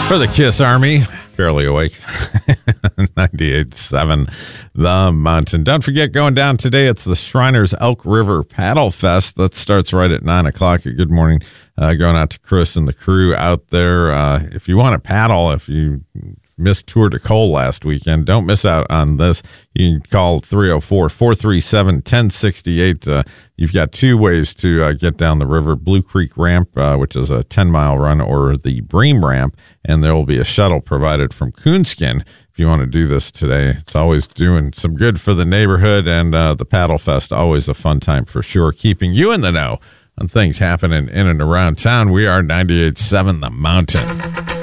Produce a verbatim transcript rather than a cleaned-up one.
For the Kiss Army, barely awake. ninety-eight point seven The Mountain. Don't forget, going down today, it's the Shriners Elk River Paddle Fest. That starts right at nine o'clock. Good morning. Uh, going out to Chris and the crew out there. Uh, if you want to paddle, if you missed Tour de Cole last weekend, don't miss out on this. You can call three oh four, four three seven, one oh six eight. Uh, you've got two ways to uh, get down the river: Blue Creek Ramp, uh, which is a ten mile run, or the Bream Ramp, and there will be a shuttle provided from Coonskin if you want to do this today. It's always doing some good for the neighborhood, and uh, the Paddle Fest, always a fun time for sure, keeping you in the know on things happening in and around town. We are ninety-eight point seven The Mountain.